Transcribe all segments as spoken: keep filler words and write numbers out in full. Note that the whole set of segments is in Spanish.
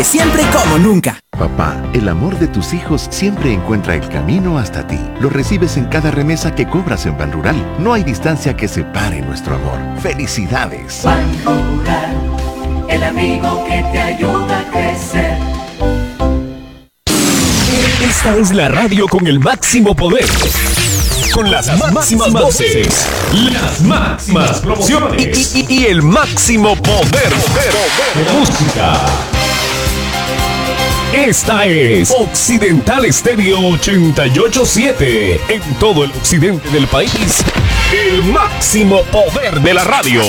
Siempre como nunca. Papá, el amor de tus hijos siempre encuentra el camino hasta ti. Lo recibes en cada remesa que cobras en Ban Rural. No hay distancia que separe nuestro amor. ¡Felicidades! Ban Rural, el amigo que te ayuda a crecer. Esta es la radio con el máximo poder. Con las máximas voces, las máximas promociones y, y, y el máximo poder, poder, poder de la música. Esta es Occidental Estéreo ochenta y ocho punto siete. En todo el occidente del país, el máximo poder de la radio.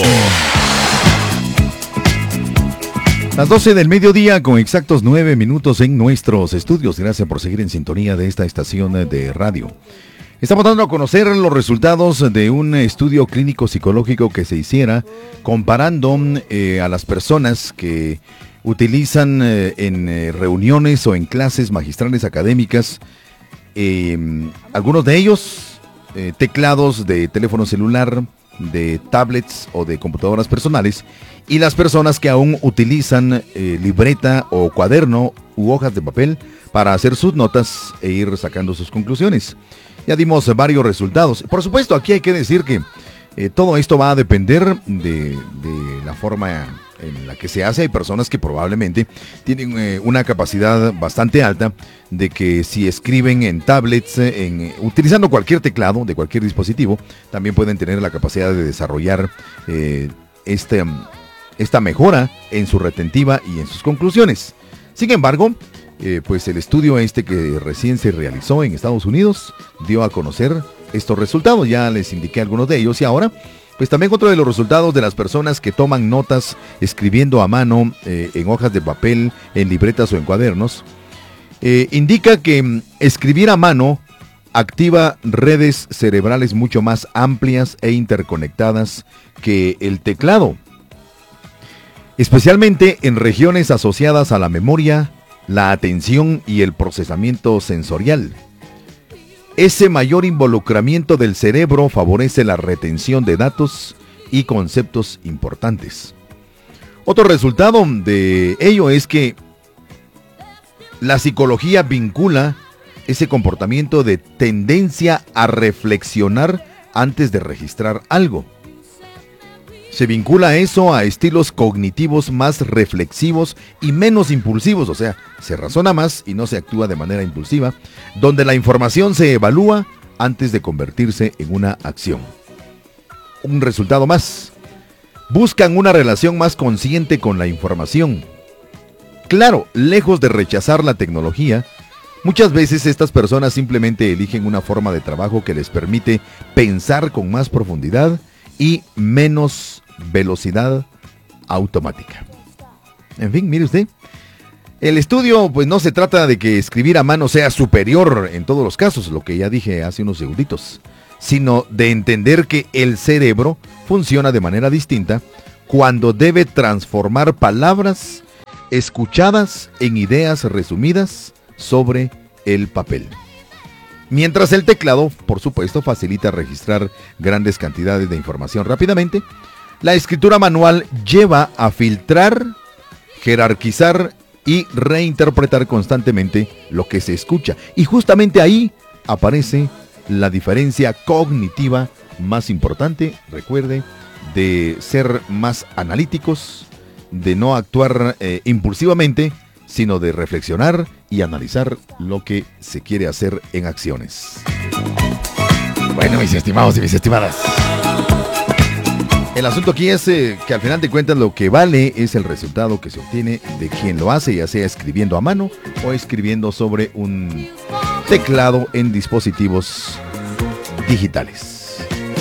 Las doce del mediodía con exactos nueve minutos en nuestros estudios. Gracias por seguir en sintonía de esta estación de radio. Estamos dando a conocer los resultados de un estudio clínico psicológico que se hiciera comparando eh, a las personas que utilizan eh, en eh, reuniones o en clases magistrales académicas, eh, algunos de ellos eh, teclados de teléfono celular, de tablets o de computadoras personales, y las personas que aún utilizan eh, libreta o cuaderno u hojas de papel para hacer sus notas e ir sacando sus conclusiones. Ya dimos varios resultados. Por supuesto, aquí hay que decir que eh, todo esto va a depender de, de la forma en la que se hace. Hay personas que probablemente tienen eh, una capacidad bastante alta de que si escriben en tablets, en, eh, utilizando cualquier teclado de cualquier dispositivo, también pueden tener la capacidad de desarrollar eh, este, esta mejora en su retentiva y en sus conclusiones. Sin embargo, Eh, pues el estudio este que recién se realizó en Estados Unidos dio a conocer estos resultados. Ya les indiqué algunos de ellos y ahora pues también otro de los resultados de las personas que toman notas escribiendo a mano eh, en hojas de papel, en libretas o en cuadernos, eh, indica que mm, escribir a mano activa redes cerebrales mucho más amplias e interconectadas que el teclado, especialmente en regiones asociadas a la memoria, la atención y el procesamiento sensorial. Ese mayor involucramiento del cerebro favorece la retención de datos y conceptos importantes. Otro resultado de ello es que la psicología vincula ese comportamiento de tendencia a reflexionar antes de registrar algo. Se vincula eso a estilos cognitivos más reflexivos y menos impulsivos, o sea, se razona más y no se actúa de manera impulsiva, donde la información se evalúa antes de convertirse en una acción. Un resultado más. Buscan una relación más consciente con la información. Claro, lejos de rechazar la tecnología, muchas veces estas personas simplemente eligen una forma de trabajo que les permite pensar con más profundidad y menos velocidad automática. En fin, mire usted, el estudio pues no se trata de que escribir a mano sea superior en todos los casos, lo que ya dije hace unos segunditos, sino de entender que el cerebro funciona de manera distinta cuando debe transformar palabras escuchadas en ideas resumidas sobre el papel. Mientras el teclado, por supuesto, facilita registrar grandes cantidades de información rápidamente, la escritura manual lleva a filtrar, jerarquizar y reinterpretar constantemente lo que se escucha. Y justamente ahí aparece la diferencia cognitiva más importante, recuerde, de ser más analíticos, de no actuar eh, impulsivamente, sino de reflexionar y analizar lo que se quiere hacer en acciones. Bueno, mis estimados y mis estimadas, el asunto aquí es eh, que al final de cuentas lo que vale es el resultado que se obtiene de quien lo hace, ya sea escribiendo a mano o escribiendo sobre un teclado en dispositivos digitales.